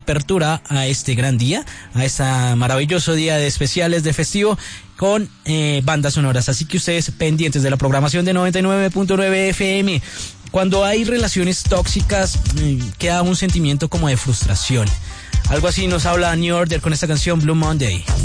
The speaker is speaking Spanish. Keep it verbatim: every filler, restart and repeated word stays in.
apertura a este gran día, a este maravilloso día de especiales de festivo con eh, bandas sonoras. Así que ustedes pendientes de la programación de noventa y nueve punto nueve F M. Cuando hay relaciones tóxicas, eh, queda un sentimiento como de frustración. Algo así nos habla New Order con esta canción Blue Monday.